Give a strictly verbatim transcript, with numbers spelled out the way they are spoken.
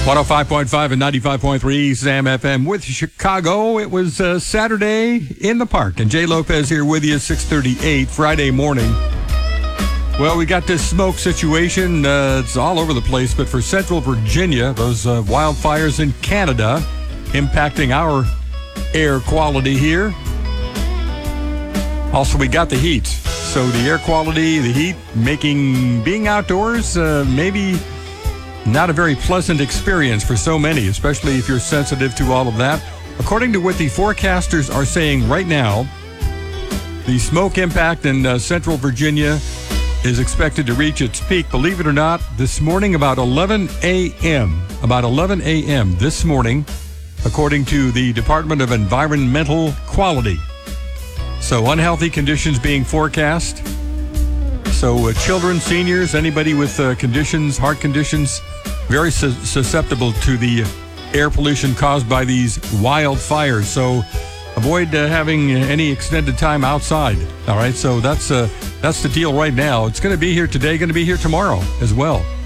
one oh five point five and ninety-five point three Sam F M with Chicago. It was uh, Saturday in the park, and Jay Lopez here with you, six thirty-eight Friday morning. Well, we got this smoke situation. Uh, it's all over the place, but for Central Virginia, those uh, wildfires in Canada impacting our air quality here. Also, we got the heat. So the air quality, the heat, making being outdoors uh, maybe not a very pleasant experience for so many, especially if you're sensitive to all of that. According to what the forecasters are saying right now, the smoke impact in uh, Central Virginia is expected to reach its peak, believe it or not, this morning about eleven a.m. About eleven a.m. this morning, according to the Department of Environmental Quality. So unhealthy conditions being forecast. So uh, children, seniors, anybody with uh, conditions, heart conditions, very su- susceptible to the air pollution caused by these wildfires. So avoid uh, having any extended time outside. All right, so that's uh, that's the deal right now. It's going to be here today, going to be here tomorrow as well.